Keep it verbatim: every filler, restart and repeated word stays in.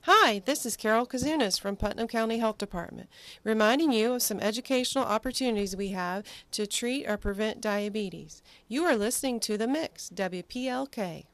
Hi, this is Carol Kazunas from Putnam County Health Department, reminding you of some educational opportunities we have to treat or prevent diabetes. You are listening to The Mix, W P L K.